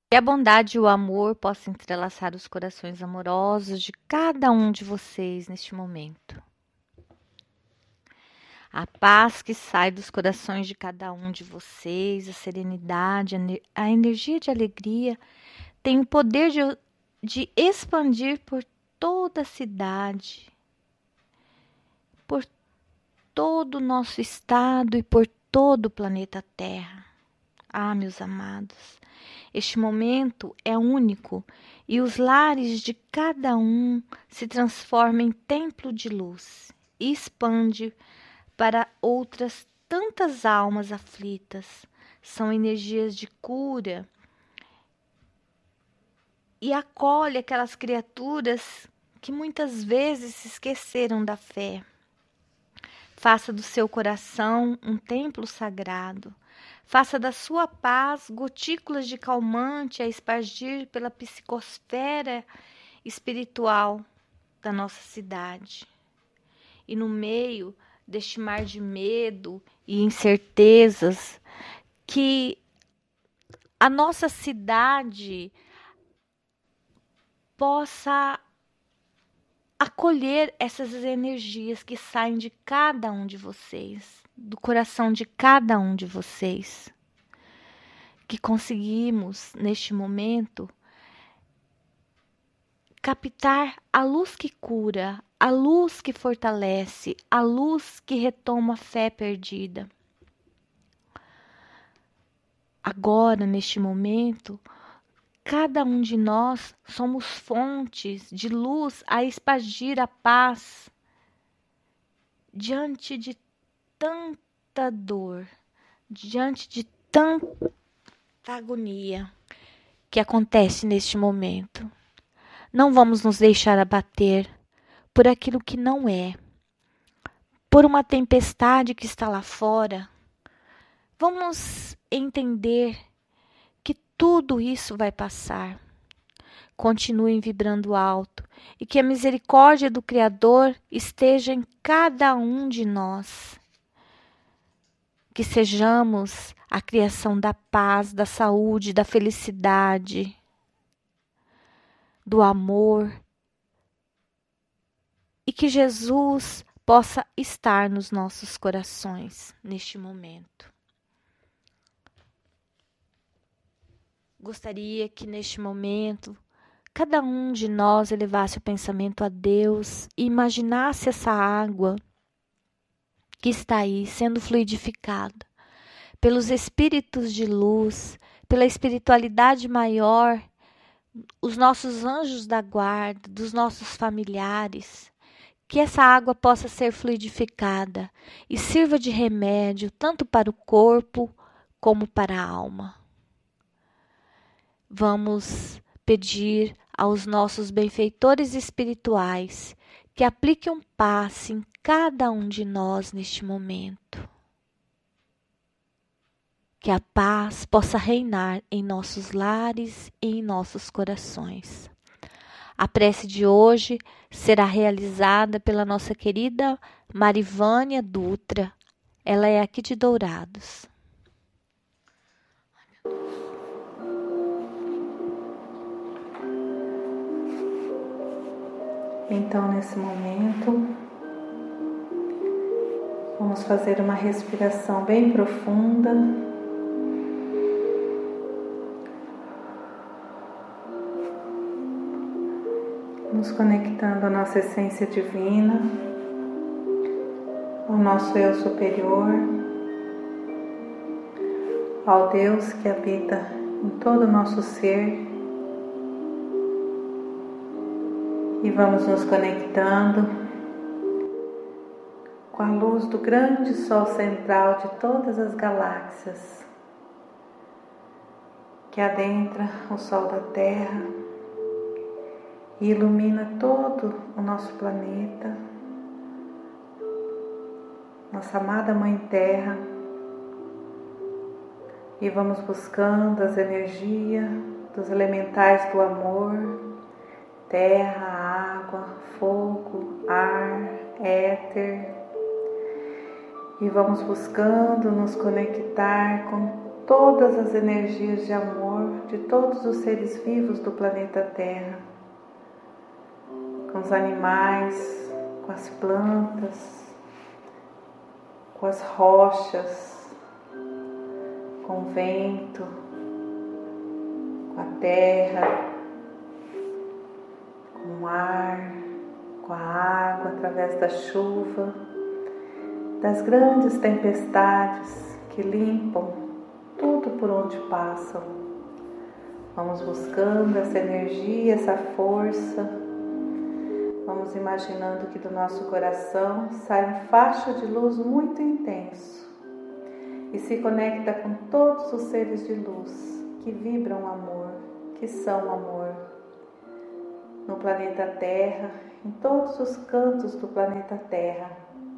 Que a bondade e o amor possam entrelaçar os corações amorosos de cada um de vocês neste momento. A paz que sai dos corações de cada um de vocês, a serenidade, a energia de alegria, tem o poder de expandir por toda a cidade, por todo o nosso estado e por todo o planeta Terra. Ah, meus amados, este momento é único e os lares de cada um se transformam em templo de luz e expande para outras tantas almas aflitas. São energias de cura e acolhe aquelas criaturas que muitas vezes se esqueceram da fé. Faça do seu coração um templo sagrado. Faça da sua paz gotículas de calmante a espargir pela psicosfera espiritual da nossa cidade. E no meio deste mar de medo e incertezas, que a nossa cidade possa acolher essas energias que saem de cada um de vocês, do coração de cada um de vocês, que conseguimos neste momento captar a luz que cura, a luz que fortalece, a luz que retoma a fé perdida. Agora, neste momento, cada um de nós somos fontes de luz a espargir a paz diante de tanta dor, diante de tanta agonia que acontece neste momento. Não vamos nos deixar abater por aquilo que não é, por uma tempestade que está lá fora. Vamos entender que tudo isso vai passar. Continuem vibrando alto e que a misericórdia do Criador esteja em cada um de nós. Que sejamos a criação da paz, da saúde, da felicidade, do amor. E que Jesus possa estar nos nossos corações neste momento. Gostaria que neste momento cada um de nós elevasse o pensamento a Deus e imaginasse essa água que está aí sendo fluidificada pelos espíritos de luz, pela espiritualidade maior, os nossos anjos da guarda, dos nossos familiares. Que essa água possa ser fluidificada e sirva de remédio tanto para o corpo como para a alma. Vamos pedir aos nossos benfeitores espirituais que apliquem um passe em cada um de nós neste momento. Que a paz possa reinar em nossos lares e em nossos corações. A prece de hoje será realizada pela nossa querida Marivânia Dutra. Ela é aqui de Dourados. Então, nesse momento, vamos fazer uma respiração bem profunda. Nos conectando à nossa essência divina, ao nosso eu superior, ao Deus que habita em todo o nosso ser. E vamos nos conectando com a luz do grande Sol central de todas as galáxias, que adentra o Sol da Terra e ilumina todo o nosso planeta, nossa amada Mãe Terra. E vamos buscando as energias dos elementais do amor, terra, água, fogo, ar, éter. E vamos buscando nos conectar com todas as energias de amor de todos os seres vivos do planeta Terra, com os animais, com as plantas, com as rochas, com o vento, com a terra, com o ar, com a água através da chuva, das grandes tempestades que limpam tudo por onde passam. Vamos buscando essa energia, essa força. Vamos imaginando que do nosso coração sai um facho de luz muito intenso e se conecta com todos os seres de luz que vibram amor, que são amor. No planeta Terra, em todos os cantos do planeta Terra,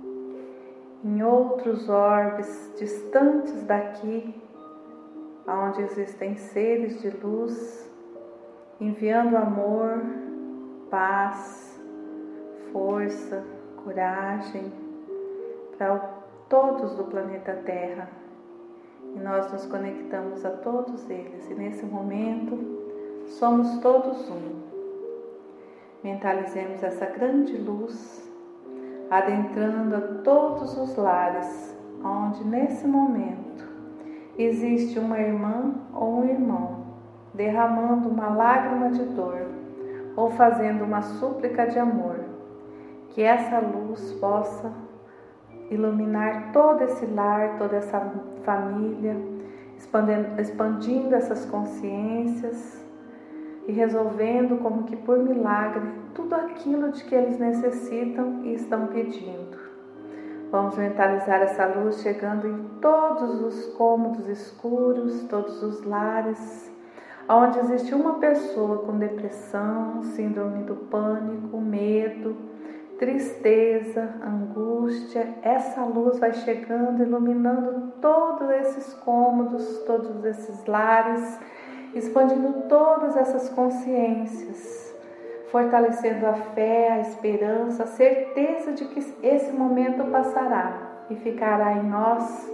em outros orbes distantes daqui, onde existem seres de luz, enviando amor, paz, força, coragem para todos do planeta Terra. E nós nos conectamos a todos eles. E nesse momento, somos todos um. Mentalizemos essa grande luz adentrando a todos os lares, onde nesse momento existe uma irmã ou um irmão derramando uma lágrima de dor ou fazendo uma súplica de amor. Que essa luz possa iluminar todo esse lar, toda essa família, expandindo essas consciências e resolvendo como que por milagre tudo aquilo de que eles necessitam e estão pedindo. Vamos mentalizar essa luz chegando em todos os cômodos escuros, todos os lares, onde existe uma pessoa com depressão, síndrome do pânico, medo, tristeza, angústia. Essa luz vai chegando, iluminando todos esses cômodos, todos esses lares, expandindo todas essas consciências, fortalecendo a fé, a esperança, a certeza de que esse momento passará e ficará em nós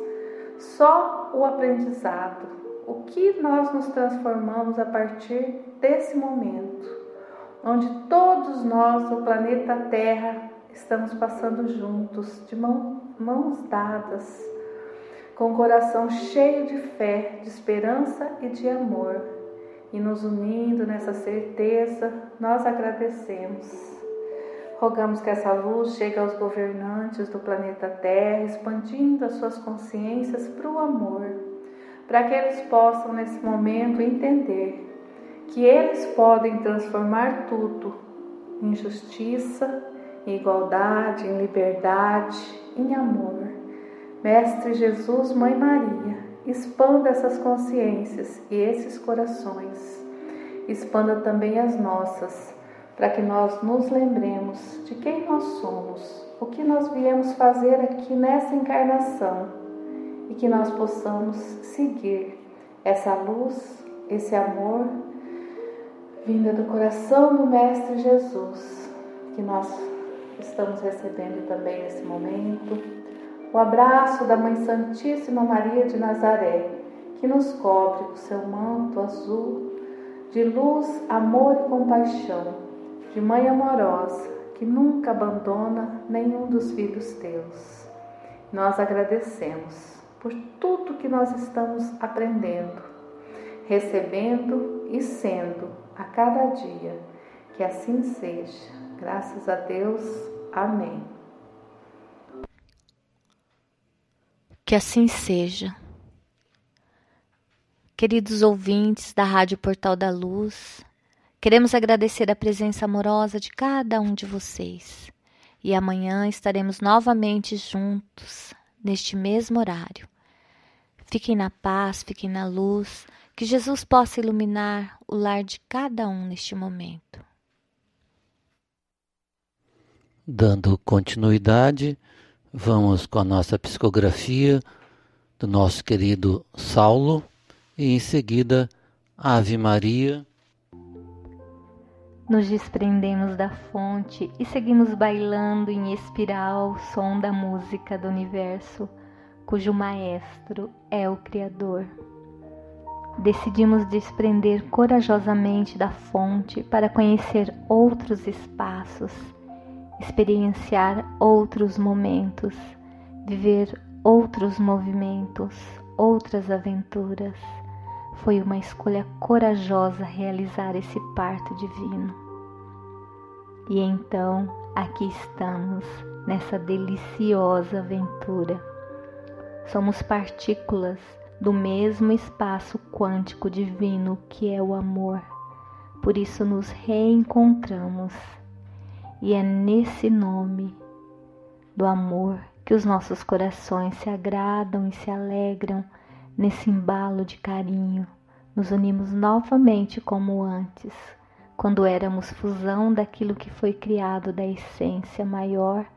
só o aprendizado, o que nós nos transformamos a partir desse momento, onde todos nós do planeta Terra estamos passando juntos, de mãos dadas, com o coração cheio de fé, de esperança e de amor, e nos unindo nessa certeza, nós agradecemos. Rogamos que essa luz chegue aos governantes do planeta Terra, expandindo as suas consciências para o amor, para que eles possam nesse momento entender que eles podem transformar tudo em justiça, em igualdade, em liberdade, em amor. Mestre Jesus, Mãe Maria, expanda essas consciências e esses corações. Expanda também as nossas, para que nós nos lembremos de quem nós somos, o que nós viemos fazer aqui nessa encarnação e que nós possamos seguir essa luz, esse amor, vinda do coração do Mestre Jesus, que nós estamos recebendo também nesse momento. O abraço da Mãe Santíssima Maria de Nazaré, que nos cobre com seu manto azul de luz, amor e compaixão, de Mãe amorosa, que nunca abandona nenhum dos filhos teus. Nós agradecemos por tudo que nós estamos aprendendo, recebendo e sendo a cada dia. Que assim seja. Graças a Deus. Amém. Que assim seja. Queridos ouvintes da Rádio Portal da Luz, queremos agradecer a presença amorosa de cada um de vocês. E amanhã estaremos novamente juntos, neste mesmo horário. Fiquem na paz, fiquem na luz, que Jesus possa iluminar o lar de cada um neste momento. Dando continuidade, vamos com a nossa psicografia do nosso querido Saulo e em seguida Ave Maria. Nos desprendemos da fonte e seguimos bailando em espiral o som da música do universo, cujo maestro é o Criador. decidimos desprender corajosamente da fonte para conhecer outros espaços, experienciar outros momentos, viver outros movimentos, outras aventuras. Foi uma escolha corajosa realizar esse parto divino. E então, aqui estamos, nessa deliciosa aventura. Somos partículas do mesmo espaço quântico divino que é o amor. Por isso nos reencontramos. E é nesse nome do amor que os nossos corações se agradam e se alegram nesse embalo de carinho. Nos unimos novamente como antes, quando éramos fusão daquilo que foi criado da essência maior